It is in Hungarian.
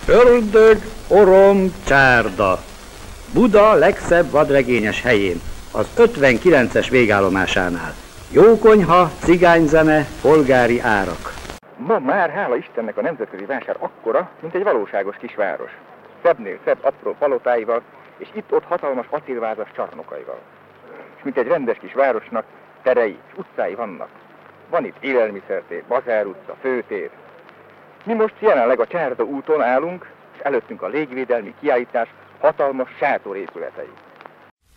Ördög, orom, csárda. Buda legszebb vadregényes helyén, az 59-es végállomásánál. Jó konyha, cigányzene, polgári árak. Ma már, hála Istennek, a nemzetközi vásár akkora, mint egy valóságos kisváros. Szebbnél szebb apró palotáival, és itt-ott hatalmas acélvázas csarnokaival. És mint egy rendes kis városnak terei és utcái vannak. Van itt élelmiszertér, Bazár utca, főtér. Mi most jelenleg a Csárda úton állunk, és előttünk a légvédelmi kiállítás hatalmas sátorépületei.